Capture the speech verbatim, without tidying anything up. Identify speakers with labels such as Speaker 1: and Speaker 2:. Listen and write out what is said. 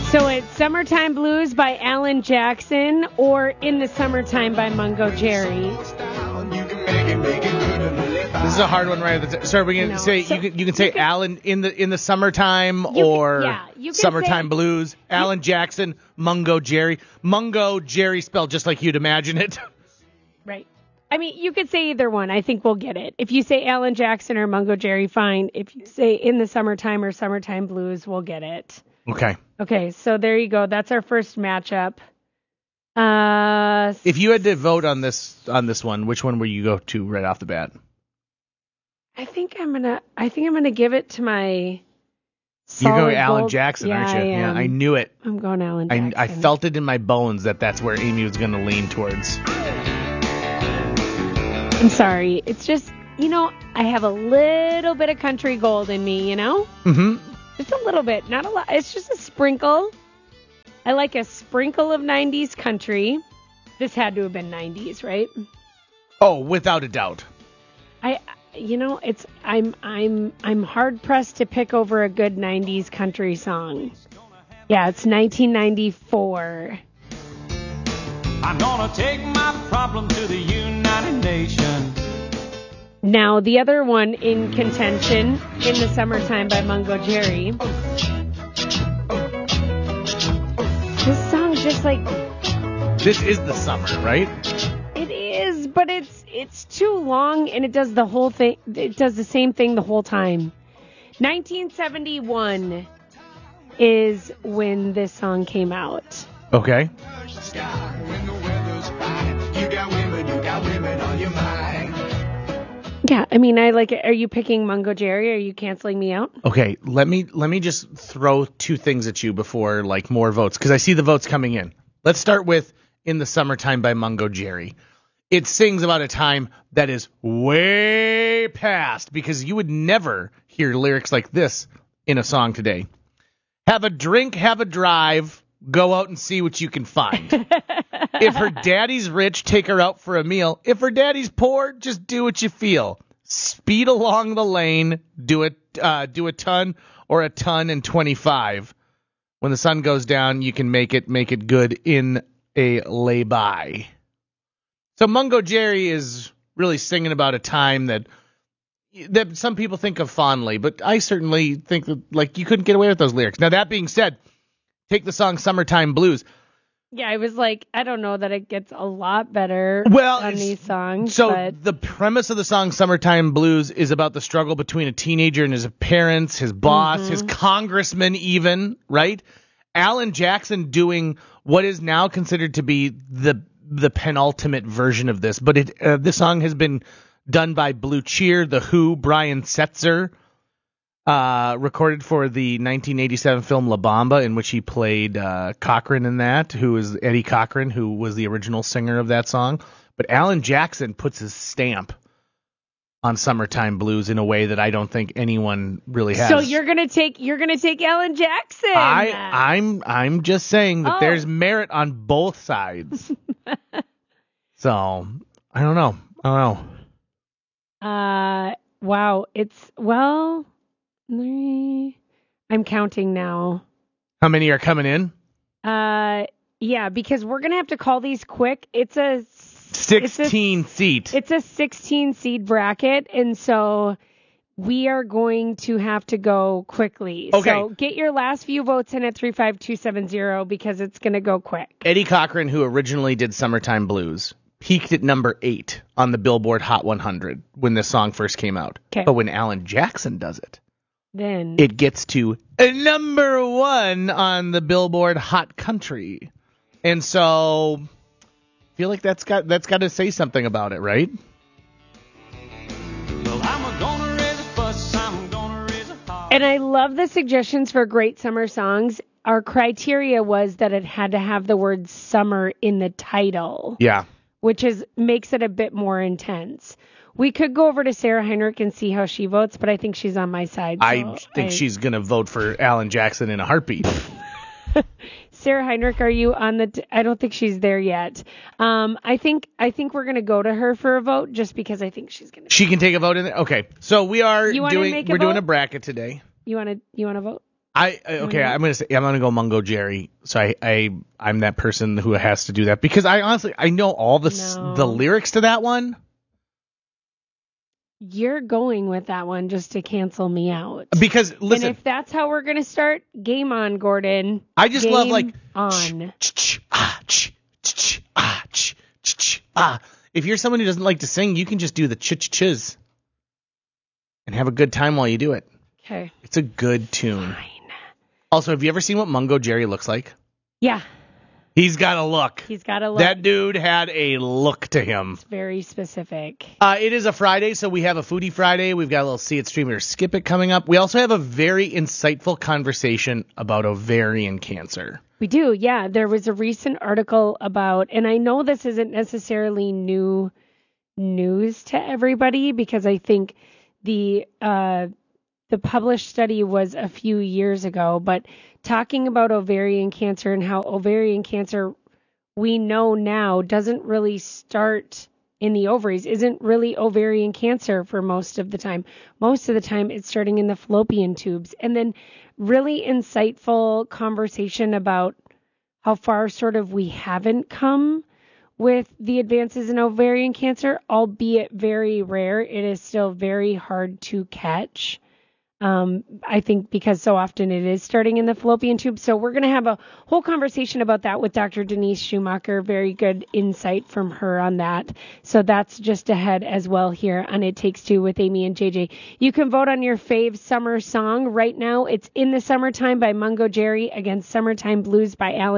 Speaker 1: So it's Summertime Blues by Alan Jackson or In the Summertime by Mungo Jerry.
Speaker 2: This is a hard one, right? Sorry, we can
Speaker 1: No.
Speaker 2: say
Speaker 1: So
Speaker 2: you can you can say
Speaker 1: you can-
Speaker 2: Alan in the in the summertime
Speaker 1: You
Speaker 2: or
Speaker 1: can- yeah, you can
Speaker 2: Summertime
Speaker 1: say-
Speaker 2: Blues. Alan Jackson, Mungo Jerry, Mungo Jerry spelled just like you'd imagine it.
Speaker 1: Right. I mean, you could say either one. I think we'll get it. If you say Alan Jackson or Mungo Jerry, fine. If you say In the Summertime or Summertime Blues, we'll get it.
Speaker 2: Okay.
Speaker 1: Okay, so there you go. That's our first matchup. Uh,
Speaker 2: If you had to vote on this on this one, which one would you go to right off the bat?
Speaker 1: I think I'm gonna. I think I'm gonna give it to my.
Speaker 2: You're
Speaker 1: solid
Speaker 2: going Alan
Speaker 1: gold-
Speaker 2: Jackson,
Speaker 1: yeah,
Speaker 2: aren't you?
Speaker 1: I
Speaker 2: Yeah,
Speaker 1: am.
Speaker 2: I knew it.
Speaker 1: I'm going Alan
Speaker 2: I,
Speaker 1: Jackson.
Speaker 2: I felt it in my bones that that's where Amy was going to lean towards.
Speaker 1: I'm sorry. It's just, you know, I have a little bit of country gold in me, you know?
Speaker 2: Mm-hmm.
Speaker 1: Just a little bit, not a lot. It's just a sprinkle. I like a sprinkle of nineties country. This had to have been nineties, right?
Speaker 2: Oh, without a doubt.
Speaker 1: I, you know, it's I'm I'm I'm hard pressed to pick over a good nineties country song. Yeah, it's nineteen ninety-four.
Speaker 3: I'm gonna take my problem to the United Nations.
Speaker 1: Now, the other one in contention, In the Summertime by Mungo Jerry. This song's just like,
Speaker 2: This is the summer, right?
Speaker 1: it is, but it's it's too long and it does the whole thing, it does the same thing the whole time. nineteen seventy-one is when this song came out.
Speaker 2: Okay.
Speaker 1: Yeah, I mean, I like it. Are you picking Mungo Jerry? Are you canceling me out?
Speaker 2: Okay, let me let me just throw two things at you before like more votes because I see the votes coming in. Let's start with In the Summertime by Mungo Jerry. It sings about a time that is way past because you would never hear lyrics like this in a song today. Have a drink, have a drive, go out and see what you can find. If her daddy's rich, take her out for a meal. If her daddy's poor, just do what you feel. Speed along the lane, do it, uh, do a ton or a ton and twenty-five. When the sun goes down, you can make it, make it good in a lay-by. So Mungo Jerry is really singing about a time that that some people think of fondly, but I certainly think that like you couldn't get away with those lyrics. Now that being said, take the song Summertime Blues.
Speaker 1: Yeah, I was like, I don't know that it gets a lot better
Speaker 2: Well,
Speaker 1: on
Speaker 2: it's-
Speaker 1: these songs.
Speaker 2: So
Speaker 1: but
Speaker 2: the premise of the song Summertime Blues is about the struggle between a teenager and his parents, his boss,
Speaker 1: Mm-hmm.
Speaker 2: his congressman even, right? Alan Jackson doing what is now considered to be the the penultimate version of this, but it uh, this song has been done by Blue Cheer, The Who, Brian Setzer, uh, recorded for the nineteen eighty-seven film La Bamba, in which he played uh, Cochran in that, who is Eddie Cochran, who was the original singer of that song. But Alan Jackson puts his stamp on Summertime Blues in a way that I don't think anyone really has.
Speaker 1: So you're gonna take you're gonna take Alan Jackson.
Speaker 2: I I'm I'm just saying that
Speaker 1: Oh.
Speaker 2: there's merit on both sides. So I don't know. I don't know.
Speaker 1: Uh, wow. It's well, three. I'm counting now.
Speaker 2: How many are coming in?
Speaker 1: Uh, yeah, because we're gonna have to call these quick. It's a
Speaker 2: Sixteen
Speaker 1: It's a,
Speaker 2: seat.
Speaker 1: it's a sixteen seed bracket, and so we are going to have to go quickly.
Speaker 2: Okay.
Speaker 1: So get your last few votes in at three five two seven zero because it's gonna go quick.
Speaker 2: Eddie Cochran, who originally did Summertime Blues, peaked at number eight on the Billboard Hot one hundred when this song first came out.
Speaker 1: 'Kay.
Speaker 2: But when Alan Jackson does it,
Speaker 1: Then
Speaker 2: it gets to uh, number one on the Billboard Hot Country. And so I feel like that's got that's got to say something about it, right?
Speaker 3: Well, I'm gonna raise a fuss, I'm gonna raise a heart.
Speaker 1: And I love the suggestions for great summer songs. Our criteria was that it had to have the word summer in the title,
Speaker 2: Yeah.
Speaker 1: which is makes it a bit more intense. We could go over to Sarah Heinrich and see how she votes, but I think she's on my side.
Speaker 2: I
Speaker 1: so
Speaker 2: think
Speaker 1: I-
Speaker 2: she's going to vote for Alan Jackson in a heartbeat.
Speaker 1: Sarah Heinrich, are you on the? T- I don't think she's there yet. Um, I think I think we're gonna go to her for a vote just because I think she's gonna.
Speaker 2: She can take a vote in there? Okay. So we are
Speaker 1: You wanna
Speaker 2: doing
Speaker 1: make a
Speaker 2: we're doing
Speaker 1: vote?
Speaker 2: a bracket today.
Speaker 1: You want to? You want to vote?
Speaker 2: I I- okay. I'm gonna say I'm gonna go Mungo Jerry. So I I I'm that person who has to do that because I honestly I know all the s
Speaker 1: No.
Speaker 2: the lyrics to that one.
Speaker 1: You're going with that one just to cancel me out.
Speaker 2: Because listen,
Speaker 1: and if that's how we're going to start, game on, Gordon.
Speaker 2: I just
Speaker 1: game
Speaker 2: love like
Speaker 1: on.
Speaker 2: ch- ch- ah, ch- ch- ch- ah, ch- ch- ch- ah. If you're someone who doesn't like to sing, you can just do the ch ch ch's and have a good time while you do it.
Speaker 1: Okay.
Speaker 2: It's a good tune.
Speaker 1: Fine.
Speaker 2: Also, have you ever seen what Mungo Jerry looks like?
Speaker 1: Yeah.
Speaker 2: He's got a look.
Speaker 1: He's got a look.
Speaker 2: That dude had a look to him.
Speaker 1: It's very specific.
Speaker 2: Uh, it is a Friday, so we have a Foodie Friday. We've got a little See It, Stream It, or Skip It coming up. We also have a very insightful conversation about ovarian cancer.
Speaker 1: We do, yeah. There was a recent article about, and I know this isn't necessarily new news to everybody because I think the uh, the published study was a few years ago, but talking about ovarian cancer and how ovarian cancer, we know now, doesn't really start in the ovaries, isn't really ovarian cancer for most of the time. Most of the time, it's starting in the fallopian tubes. And then really insightful conversation about how far sort of we haven't come with the advances in ovarian cancer, albeit very rare. It is still very hard to catch. Um, I think because so often it is starting in the fallopian tube. So we're going to have a whole conversation about that with Doctor Denise Schumacher. Very good insight from her on that. So that's just ahead as well here on It Takes Two with Amy and J J. You can vote on your fave summer song right now. It's In the Summertime by Mungo Jerry against Summertime Blues by Alan